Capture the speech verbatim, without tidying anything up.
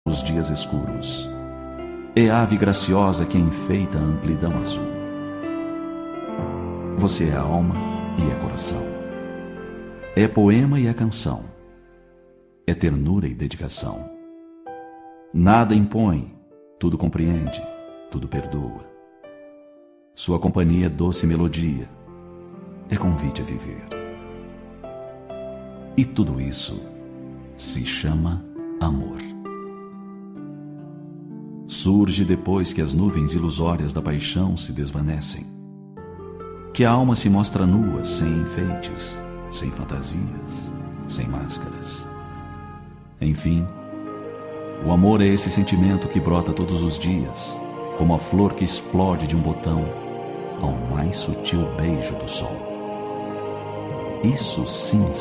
os dias escuros. É ave graciosa que enfeita a amplidão azul. Você é alma e é coração. É poema e é canção. É ternura e dedicação. Nada impõe, tudo compreende, tudo perdoa. Sua companhia é doce melodia, é convite a viver. E tudo isso se chama amor. Surge depois que as nuvens ilusórias da paixão se desvanecem, que a alma se mostra nua, sem enfeites, sem fantasias, sem máscaras. Enfim, o amor é esse sentimento que brota todos os dias, como a flor que explode de um botão ao mais sutil beijo do sol. Isso sim